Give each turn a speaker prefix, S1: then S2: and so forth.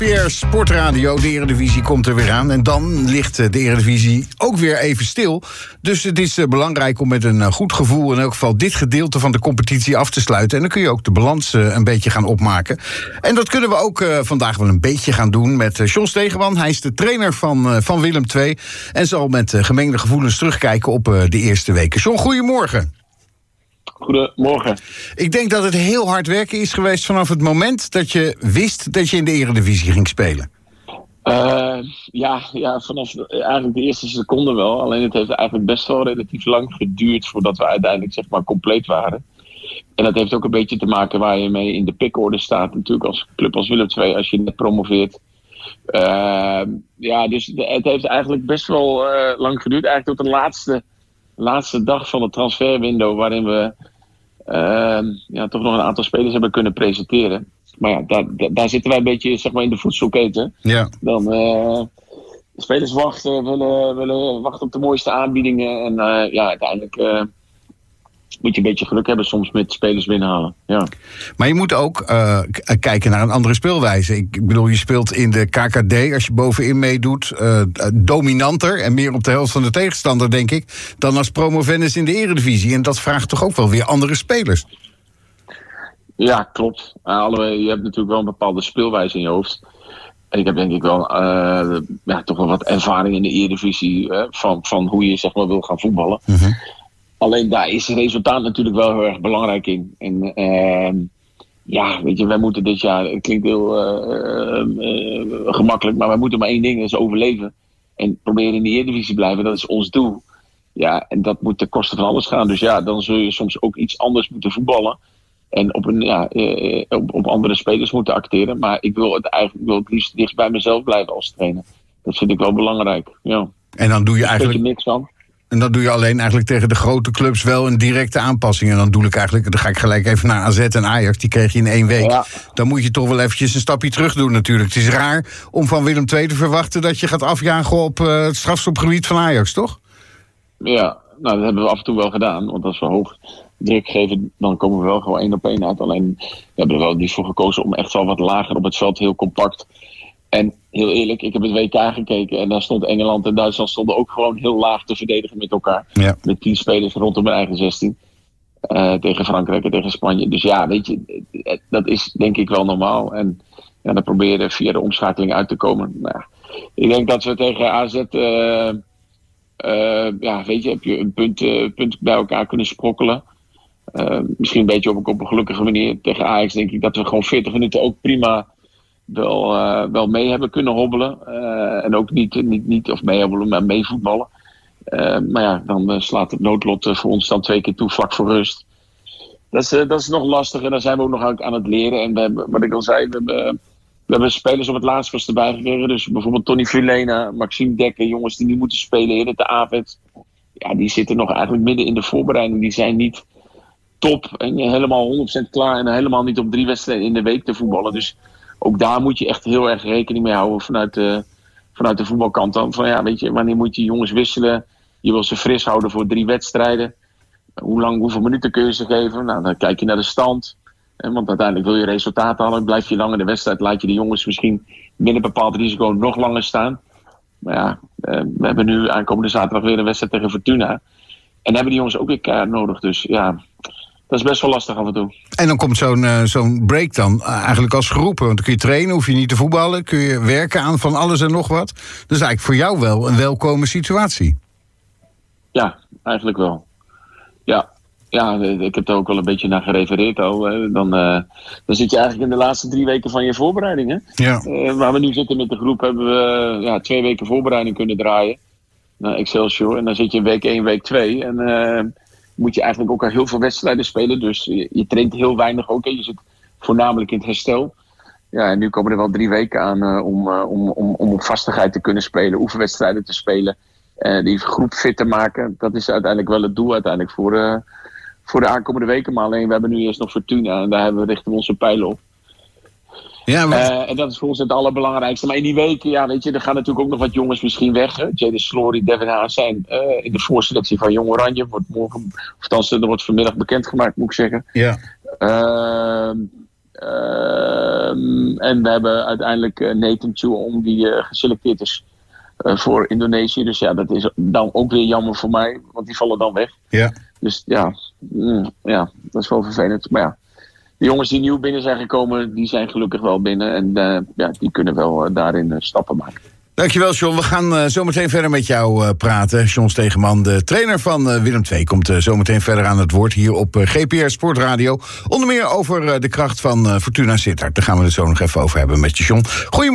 S1: SPR Sportradio. De Eredivisie komt er weer aan. En dan ligt de Eredivisie ook weer even stil. Dus het is belangrijk om met een goed gevoel in elk geval dit gedeelte van de competitie af te sluiten. En dan kun je ook de balans een beetje gaan opmaken. En dat kunnen we ook vandaag wel een beetje gaan doen met John Stegeman. Hij is de trainer van Willem II. En zal met gemengde gevoelens terugkijken op de eerste weken. John, goedemorgen.
S2: Goedemorgen.
S1: Ik denk dat het heel hard werken is geweest vanaf het moment dat je wist dat je in de Eredivisie ging spelen.
S2: Ja, vanaf eigenlijk de eerste seconde wel. Alleen het heeft eigenlijk best wel relatief lang geduurd voordat we uiteindelijk zeg maar compleet waren. En dat heeft ook een beetje te maken waar je mee in de pickorde staat. Natuurlijk als club als Willem II als je net promoveert. Dus het heeft eigenlijk best wel lang geduurd. Eigenlijk tot de laatste dag van het transferwindow waarin we toch nog een aantal spelers hebben kunnen presenteren. Maar ja, daar zitten wij een beetje zeg maar in de voedselketen. Ja. Dan spelers willen wachten op de mooiste aanbiedingen. En uiteindelijk moet je een beetje geluk hebben soms met spelers binnenhalen. Ja.
S1: Maar je moet ook kijken naar een andere speelwijze. Ik bedoel, je speelt in de KKD, als je bovenin meedoet, dominanter en meer op de helft van de tegenstander, denk ik, dan als promovendus in de Eredivisie. En dat vraagt toch ook wel weer andere spelers?
S2: Ja, klopt. Je hebt natuurlijk wel een bepaalde speelwijze in je hoofd. En ik heb denk ik wel toch wel wat ervaring in de Eredivisie van hoe je zeg maar wil gaan voetballen. Mm-hmm. Alleen daar is het resultaat natuurlijk wel heel erg belangrijk in. En weet je, wij moeten dit jaar, het klinkt heel gemakkelijk, maar wij moeten maar één ding, dat is overleven. En proberen in de Eredivisie blijven, dat is ons doel. Ja, en dat moet ten koste van alles gaan. Dus ja, dan zul je soms ook iets anders moeten voetballen. En op andere spelers moeten acteren. Maar ik wil het liefst dichtst bij mezelf blijven als trainer. Dat vind ik wel belangrijk, ja.
S1: En dan doe je eigenlijk
S2: niks van.
S1: En dan doe je alleen eigenlijk tegen de grote clubs wel een directe aanpassing. En dan ga ik gelijk even naar AZ en Ajax. Die kreeg je in 1 week. Ja. Dan moet je toch wel eventjes een stapje terug doen natuurlijk. Het is raar om van Willem II te verwachten dat je gaat afjagen op het strafschopgebied van Ajax, toch?
S2: Ja, nou dat hebben we af en toe wel gedaan. Want als we hoog druk geven, dan komen we wel gewoon 1-op-1 uit. Alleen we hebben er wel niet voor gekozen om echt wel wat lager op het veld, heel compact. En heel eerlijk, ik heb het WK gekeken en daar stond Engeland en Duitsland stonden ook gewoon heel laag te verdedigen met elkaar. Ja. Met 10 spelers rondom hun eigen 16. Tegen Frankrijk en tegen Spanje. Dus ja, weet je, dat is denk ik wel normaal. En ja, dan proberen via de omschakeling uit te komen. Nou, ik denk dat we tegen AZ, heb je een punt bij elkaar kunnen sprokkelen. Misschien een beetje op een gelukkige manier. Tegen Ajax denk ik dat we gewoon 40 minuten ook prima wel mee hebben kunnen hobbelen. En ook niet of mee hobbelen, maar mee voetballen. Maar ja, dan slaat het noodlot voor ons dan 2 keer toe vlak voor rust. Dat is nog lastig en daar zijn we ook nog aan het leren. En we hebben, wat ik al zei, we hebben spelers op het laatst erbij gekregen. Dus bijvoorbeeld Tony Vilena, Maxime Dekker, jongens die nu moeten spelen in de Avet. Ja, die zitten nog eigenlijk midden in de voorbereiding. Die zijn niet top en helemaal 100% klaar en helemaal niet op 3 wedstrijden in de week te voetballen. Dus ook daar moet je echt heel erg rekening mee houden vanuit de voetbalkant. Dan van ja, weet je, wanneer moet je jongens wisselen? Je wil ze fris houden voor 3 wedstrijden. Hoeveel minuten kun je ze geven? Nou, dan kijk je naar de stand. Want uiteindelijk wil je resultaten halen. Blijf je lang in de wedstrijd, laat je de jongens misschien met een bepaald risico nog langer staan. Maar ja, we hebben nu aankomende zaterdag weer een wedstrijd tegen Fortuna. En hebben die jongens ook weer keihard nodig. Dus ja, dat is best wel lastig af en toe.
S1: En dan komt zo'n break dan eigenlijk als geroepen. Want dan kun je trainen, hoef je niet te voetballen. Kun je werken aan van alles en nog wat. Dat is eigenlijk voor jou wel een welkome situatie.
S2: Ja, eigenlijk wel. Ja, ik heb er ook wel een beetje naar gerefereerd al. Dan zit je eigenlijk in de laatste 3 weken van je voorbereiding. Hè? Ja. Waar we nu zitten met de groep hebben we 2 weken voorbereiding kunnen draaien. Naar Excelsior. En dan zit je in week 1, week 2. En moet je eigenlijk ook al heel veel wedstrijden spelen. Dus je traint heel weinig ook. En je zit voornamelijk in het herstel. Ja, en nu komen er wel 3 weken aan om op vastigheid te kunnen spelen. Oefenwedstrijden te spelen. Die groep fit te maken. Dat is uiteindelijk wel het doel uiteindelijk voor de aankomende weken. Maar alleen, we hebben nu eerst nog Fortuna. En daar richten we onze pijlen op. Ja, maar... en dat is voor ons het allerbelangrijkste. Maar in die weken, ja, weet je, er gaan natuurlijk ook nog wat jongens misschien weg. Jadon Slory, Devin Haas zijn in de voorselectie van Jong Oranje. Wordt morgen, of althans, er wordt vanmiddag bekendgemaakt, moet ik zeggen. Ja. En we hebben uiteindelijk Nathan Chuong die geselecteerd is voor Indonesië. Dus ja, dat is dan ook weer jammer voor mij, want die vallen dan weg.
S1: Ja.
S2: Dus ja, dat is wel vervelend. Maar ja, de jongens die nieuw binnen zijn gekomen, die zijn gelukkig wel binnen. En die kunnen wel daarin stappen maken.
S1: Dankjewel, John. We gaan zo meteen verder met jou praten. John Stegeman, de trainer van Willem II, komt zo meteen verder aan het woord hier op GPR Sportradio. Onder meer over de kracht van Fortuna Sittard. Daar gaan we het zo nog even over hebben met John. Goedemorgen.